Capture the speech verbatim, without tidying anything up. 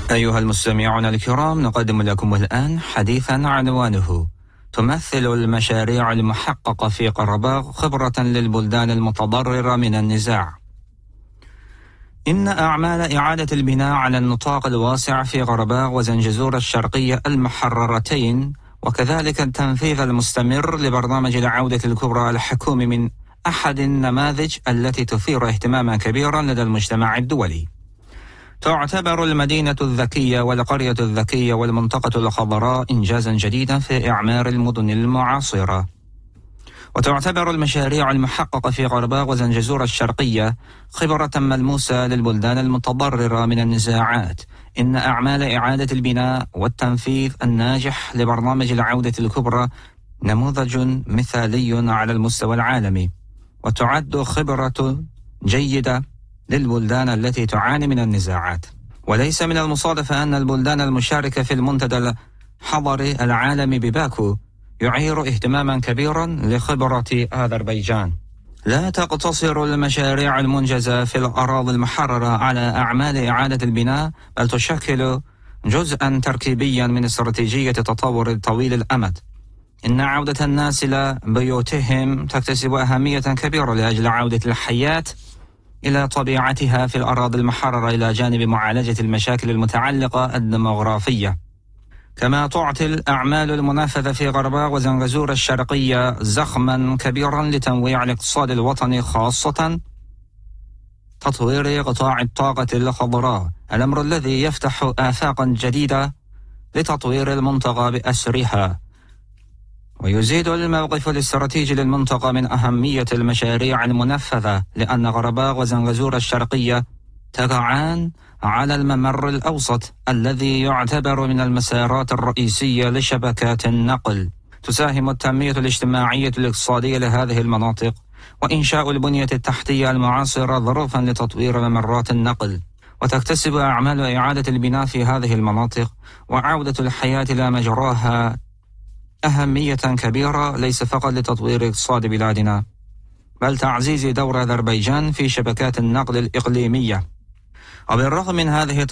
أيها المستمعون الكرام، نقدم لكم الآن حديثا عنوانه: تمثل المشاريع المحققة في قرباغ خبرة للبلدان المتضررة من النزاع. إن أعمال إعادة البناء على النطاق الواسع في قرباغ وزنجزور الشرقية المحررتين، وكذلك التنفيذ المستمر لبرنامج العودة الكبرى الحكومي، من أحد النماذج التي تثير اهتماما كبيرا لدى المجتمع الدولي. تعتبر المدينة الذكية والقرية الذكية والمنطقة الخضراء إنجازا جديدا في إعمار المدن المعاصرة. وتعتبر المشاريع المحققة في قرباغ وزنجزور الشرقية خبرة ملموسة للبلدان المتضررة من النزاعات. إن أعمال إعادة البناء والتنفيذ الناجح لبرنامج العودة الكبرى نموذج مثالي على المستوى العالمي، وتعد خبرة جيدة للبلدان التي تعاني من النزاعات. وليس من المصادفة أن البلدان المشاركة في المنتدى الحضري العالمي بباكو يعير اهتماما كبيرا لخبرة أذربيجان. لا تقتصر المشاريع المنجزة في الأراضي المحررة على أعمال إعادة البناء، بل تشكل جزءا تركيبيا من استراتيجية التطور طويل الأمد. إن عودة الناس إلى بيوتهم تكتسب أهمية كبيرة لأجل عودة الحياة إلى طبيعتها في الأراضي المحررة، إلى جانب معالجة المشاكل المتعلقة الديموغرافية. كما تعطي الأعمال المنفذة في قرباغ وزنجزور الشرقية زخما كبيرا لتنويع الاقتصاد الوطني، خاصة تطوير قطاع الطاقة الخضراء، الأمر الذي يفتح آفاقا جديدة لتطوير المنطقة بأسرها، ويزيد الموقف الاستراتيجي للمنطقة من أهمية المشاريع المنفذة، لأن قرباغ وزنجزور الشرقية تقعان على الممر الأوسط الذي يعتبر من المسارات الرئيسية لشبكات النقل. تساهم التنمية الاجتماعية الاقتصادية لهذه المناطق وإنشاء البنية التحتية المعاصرة ظروفا لتطوير ممرات النقل، وتكتسب أعمال إعادة البناء في هذه المناطق وعودة الحياة إلى مجراها أهمية كبيرة، ليس فقط لتطوير اقتصاد بلادنا، بل تعزيز دور أذربيجان في شبكات النقل الإقليمية. وبالرغم من هذه